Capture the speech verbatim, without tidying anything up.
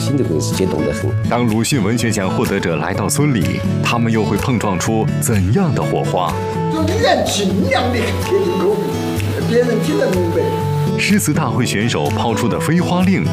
心都更是激动得很。 当鲁迅文学奖获得者来到村里，他们又会碰撞出怎样的火花？ 就你按尽量的贴近口鼻，别人听得明白。 诗词大会选手抛出的飞花令